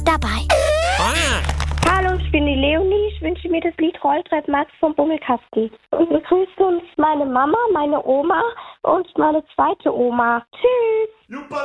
dabei. Hallo, ich bin die Leonie. Ich wünsche mir das Lied Rolltrepp Max vom Bummelkasten. Und begrüßt uns meine Mama, meine Oma und meine zweite Oma. Tschüss.